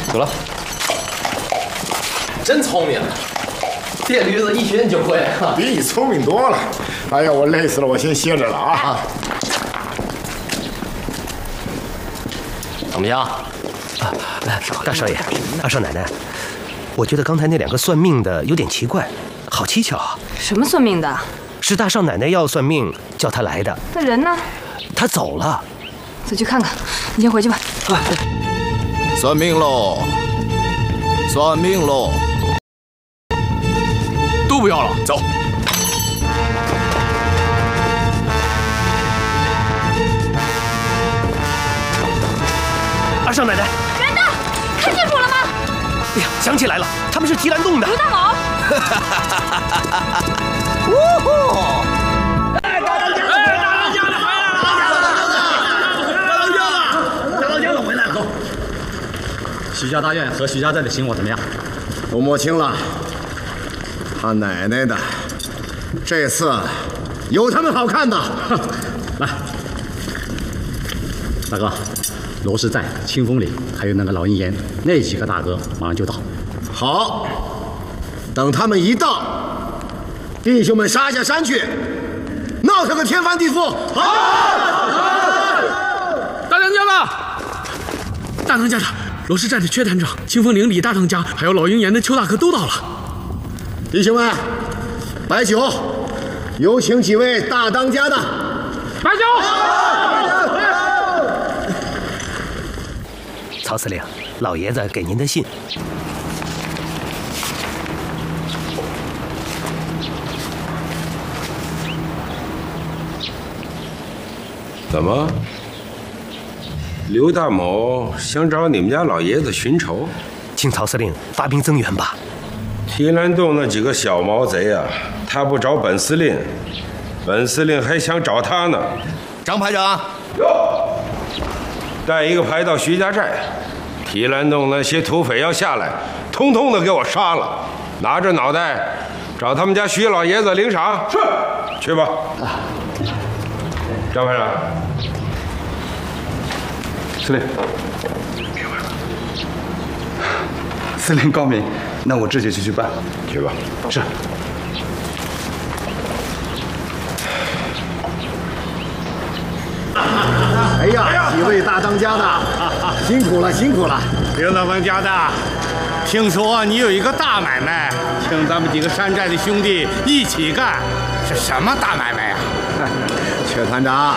走了。 真聪明，这驴子一学你就会。 比你聪明多了。哎呀，我累死了，我先歇着了啊。 怎么样？ 大少爷，大少奶奶，我觉得刚才那2个算命的有点奇怪，好蹊跷啊！ 什么算命的？ 是大少奶奶要算命，叫他来的。 那人呢？ 他走了。 走去看看。你先回去吧。 算命喽！算命喽！ 都不要了，走。 二少奶奶， 人呢？看清楚了吗？ 哎呀，想起来了，他们是提篮洞的。 刘大宝。 呜呼！ 许家大院和许家寨的情况怎么样？ 我摸清了，他奶奶的，这次有他们好看的。 来，大哥，罗氏寨、清风岭，还有那个老鹰岩，那几个大哥马上就到。 好，等他们一到，弟兄们杀下山去，闹他个天翻地覆。好！ 大当家的，大当家的。罗氏寨的薛团长、清风岭李大当家，还有老鹰岩的邱大哥都到了。 弟兄们，摆酒，有请几位大当家的。 摆酒！ 曹司令，老爷子给您的信。 怎么？刘大某想找你们家老爷子寻仇， 请曹司令发兵增援吧。 提篮洞那几个小毛贼啊，他不找本司令，本司令还想找他呢。 张排长， 哟，带一个排到徐家寨，提篮洞那些土匪要下来，通通的给我杀了，拿着脑袋找他们家徐老爷子领赏。是，去吧。张排长。 司令，司令高明，那我这就去办。 去吧。 是。 哎呀，几位大当家的，辛苦了，辛苦了。 刘大当家的，听说你有一个大买卖，请咱们几个山寨的兄弟一起干，是什么大买卖呀？ 薛团长，